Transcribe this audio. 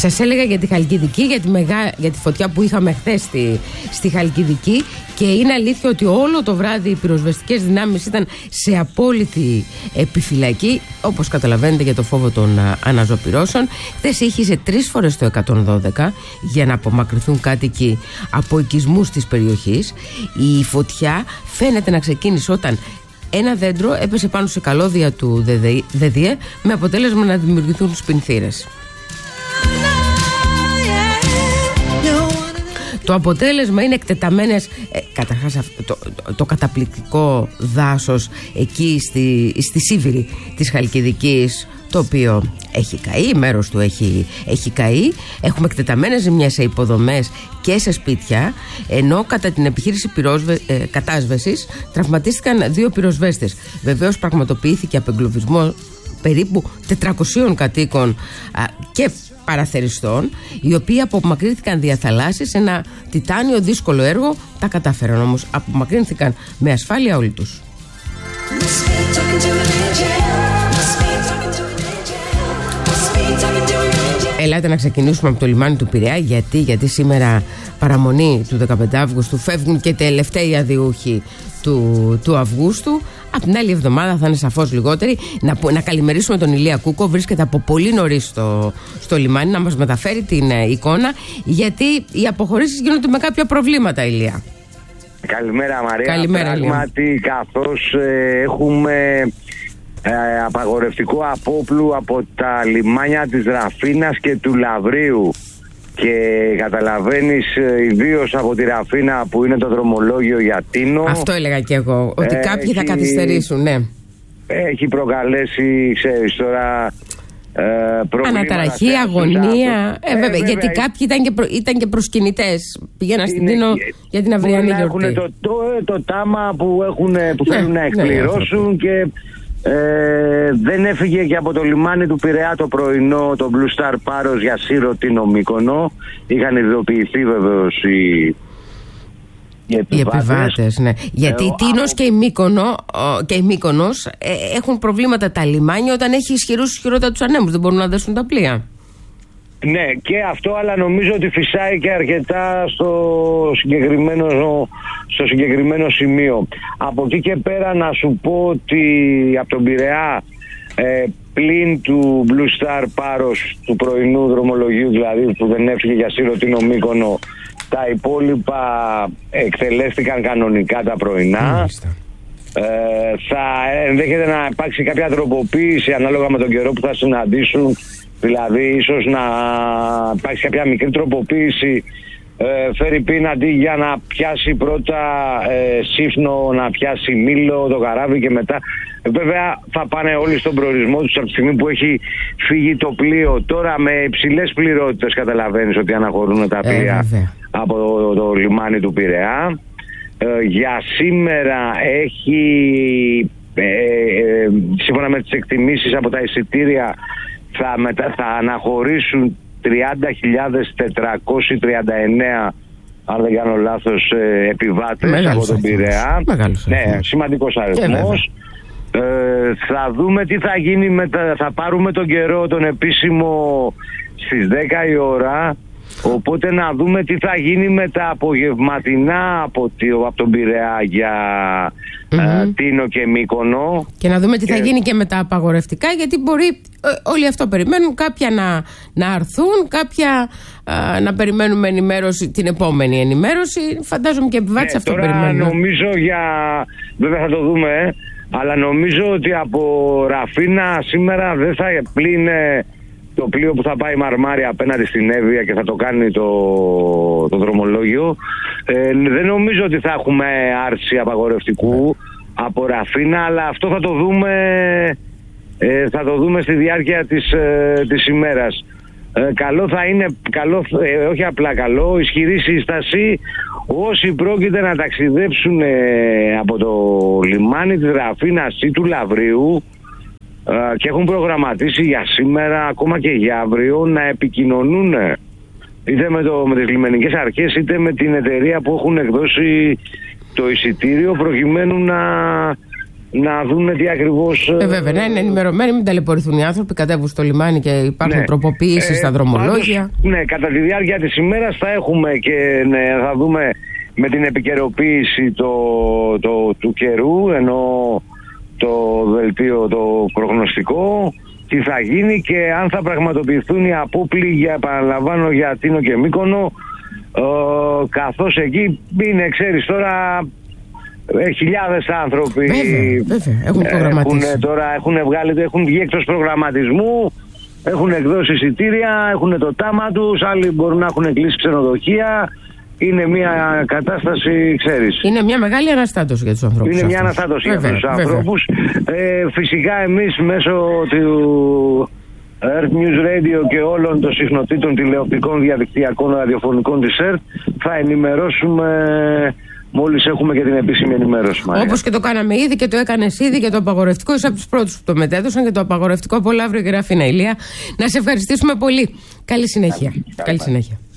Σας έλεγα για τη Χαλκιδική, για τη φωτιά που είχαμε χθες στη Χαλκιδική, και είναι αλήθεια ότι όλο το βράδυ οι πυροσβεστικές δυνάμεις ήταν σε απόλυτη επιφυλακή, όπως καταλαβαίνετε, για το φόβο των αναζωπυρώσεων. Χθες ήχησε 3 φορές το 112 για να απομακρυνθούν κάτοικοι από οικισμούς της περιοχής. Η φωτιά φαίνεται να ξεκίνησε όταν ένα δέντρο έπεσε πάνω σε καλώδια του ΔΔΕ, με αποτέλεσμα να δημιουργηθούν σπινθήρες. Το αποτέλεσμα είναι εκτεταμένες, καταρχάς το καταπληκτικό δάσος εκεί στη Σίβηρη της Χαλκιδικής, το οποίο έχει καεί, μέρος του έχει καεί. Έχουμε εκτεταμένες ζημιές σε υποδομές και σε σπίτια, ενώ κατά την επιχείρηση κατάσβεσης τραυματίστηκαν 2 πυροσβέστες. Βεβαίως πραγματοποιήθηκε απεγκλωβισμό περίπου 400 κατοίκων και παραθεριστών, οι οποίοι απομακρύνθηκαν δια θαλάσσης σε ένα τιτάνιο δύσκολο έργο. Τα κατάφεραν όμως, απομακρύνθηκαν με ασφάλεια όλοι τους. Ελάτε να ξεκινήσουμε από το λιμάνι του Πειραιά. Γιατί σήμερα παραμονή του 15 Αύγουστου φεύγουν και τελευταίοι αδιούχοι του Αυγούστου. Από την άλλη εβδομάδα θα είναι σαφώς λιγότεροι. Να καλημερίσουμε τον Ηλία Κούκο, βρίσκεται από πολύ νωρίς στο λιμάνι, να μας μεταφέρει την εικόνα, γιατί οι αποχωρήσεις γίνονται με κάποια προβλήματα, Ηλία. Καλημέρα, Μαρία. Καλημέρα, πράγματι, καθώς έχουμε απαγορευτικό απόπλου από τα λιμάνια της Ραφίνας και του Λαβρίου, και καταλαβαίνεις, ιδίως από τη Ραφίνα που είναι το δρομολόγιο για Τίνο. Αυτό έλεγα και εγώ, ότι κάποιοι θα καθυστερήσουν, ναι. Έχει προκαλέσει, ξέρεις τώρα, αναταραχή, αγωνία. Βέβαια, γιατί κάποιοι ήταν και προσκυνητές. Πήγαιναν στην Τίνο για την αυριανή γιορτή. Έχουν το τάμα που θέλουν να εκπληρώσουν, και δεν έφυγε και από το λιμάνι του Πειραιά το πρωινό το Blue Star Paros για Σύρο, Τίνο, Μύκονο. Είχαν ειδοποιηθεί βεβαίως οι επιβάτες. Ναι. Γιατί η Τίνος και η Μύκονος έχουν προβλήματα τα λιμάνια όταν έχει ισχυρότατους ανέμους. Δεν μπορούν να δέσουν τα πλοία. Ναι, και αυτό, αλλά νομίζω ότι φυσάει και αρκετά στο συγκεκριμένο σημείο. Από εκεί και πέρα να σου πω ότι από τον Πειραιά, πλην του Blue Star Paros του πρωινού δρομολογίου, δηλαδή που δεν έφυγε για Σύρο, Τίνο, Μύκονο, τα υπόλοιπα εκτελέστηκαν κανονικά τα πρωινά. Θα ενδέχεται να υπάρξει κάποια τροποποίηση ανάλογα με τον καιρό που θα συναντήσουν. Δηλαδή ίσως να υπάρξει κάποια μικρή τροποποίηση, φέρει πίν, αντί για να πιάσει πρώτα Σύφνο, να πιάσει Μήλο, το καράβι, και μετά βέβαια θα πάνε όλοι στον προορισμό τους από τη στιγμή που έχει φύγει το πλοίο. Τώρα με υψηλές πληρότητες καταλαβαίνεις ότι αναχωρούν τα πλοία από το λιμάνι του Πειραιά. Για σήμερα έχει, σύμφωνα με τις εκτιμήσεις από τα εισιτήρια, θα αναχωρήσουν 30.439, αν δεν κάνω λάθος, επιβάτες από τον Πειραιά. Ναι, σημαντικός αριθμός. Θα δούμε τι θα γίνει θα πάρουμε τον καιρό τον επίσημο στις 10 η ώρα, οπότε να δούμε τι θα γίνει με τα απογευματινά από τον Πειραιά για Τίνο και Μύκονο, και να δούμε τι θα γίνει και με τα απαγορευτικά, γιατί μπορεί όλοι αυτό περιμένουν, κάποια να αρθούν, κάποια να περιμένουμε την επόμενη ενημέρωση. Φαντάζομαι και επιβάτες αυτό περιμένουν. Τώρα νομίζω βέβαια θα το δούμε, αλλά νομίζω ότι από Ραφίνα σήμερα δεν θα πλύνε το πλοίο που θα πάει Μαρμάρια απέναντι στην Εύβοια και θα το κάνει το δρομολόγιο. Δεν νομίζω ότι θα έχουμε άρση απαγορευτικού από Ραφίνα, αλλά αυτό θα το δούμε στη διάρκεια της ημέρας. Καλό θα είναι, όχι απλά καλό, ισχυρή σύσταση όσοι πρόκειται να ταξιδέψουν από το λιμάνι της Ραφίνας ή του Λαβρίου και έχουν προγραμματίσει για σήμερα, ακόμα και για αύριο, να επικοινωνούν είτε με τις λιμενικές αρχές είτε με την εταιρεία που έχουν εκδώσει το εισιτήριο, προκειμένου να δουν τι ακριβώς... Βέβαια, να είναι ενημερωμένοι, μην ταλαιπωρηθούν οι άνθρωποι, κατέβουν στο λιμάνι και υπάρχουν τροποποιήσεις στα δρομολόγια. Πάντως, ναι, κατά τη διάρκεια της ημέρας θα έχουμε και θα δούμε με την επικαιροποίηση του καιρού, ενώ το δελτίο το προγνωστικό, τι θα γίνει και αν θα πραγματοποιηθούν οι απόπλοι, επαναλαμβάνω, για Αττίνο και Μύκονο, καθώς εκεί είναι, ξέρεις τώρα, χιλιάδες άνθρωποι έχουν βγει εκτός προγραμματισμού, έχουν εκδώσει εισιτήρια, έχουν το τάμα τους, άλλοι μπορούν να έχουν κλείσει ξενοδοχεία. Είναι μια κατάσταση, ξέρεις. Είναι μια μεγάλη αναστάτωση για τους ανθρώπους. Είναι μια αναστάτωση για τους ανθρώπους. Φυσικά εμείς μέσω του Earth News Radio και όλων των συχνοτήτων τηλεοπτικών, διαδικτυακών, ραδιοφωνικών της Earth θα ενημερώσουμε μόλις έχουμε και την επίσημη ενημέρωση. Όπως και το κάναμε ήδη και το έκανες ήδη και το απαγορευτικό. Είσαι από τους πρώτους που το μετέδωσαν και το απαγορευτικό από αύριο, Γεραφίνα Ηλία. Να σε ευχαριστήσουμε πολύ. Καλή συνέχεια. Καλή συνέχεια.